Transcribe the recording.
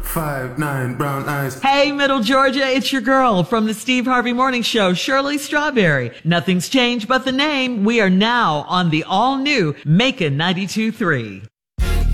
5'9", brown eyes. Hey, Middle Georgia, it's your girl from the Steve Harvey Morning Show, Shirley Strawberry. Nothing's changed but the name. We are now on the all-new Macon 92.3.